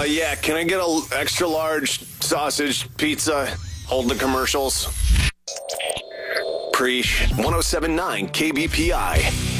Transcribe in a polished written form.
Yeah, can I get a extra large sausage pizza? Hold the commercials. Preach 107.9 KBPI.